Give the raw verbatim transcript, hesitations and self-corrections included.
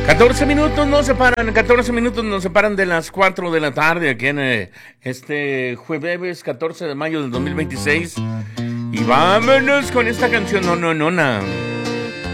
catorce minutos nos separan, catorce minutos nos separan de las cuatro de la tarde aquí en eh, este jueves catorce de mayo del dos mil veintiséis. Y vámonos con esta canción, no, no, no, no.